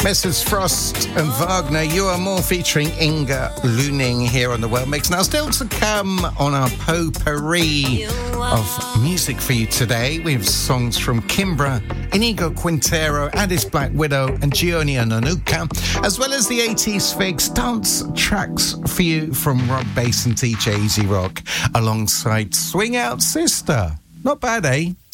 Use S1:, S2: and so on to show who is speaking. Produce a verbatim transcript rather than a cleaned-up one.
S1: Missus Frost and Wagner, You Are More featuring Inga Luning here on the World Mix. Now, still to come on our potpourri of music for you today, we have songs from Kimbra, Inigo Quintero, Addis Black Widow and Gioni Onanuka, as well as the eighties fix dance tracks for you from Rock Bass and D J Easy Rock, alongside Swing Out Sister. Not bad, eh?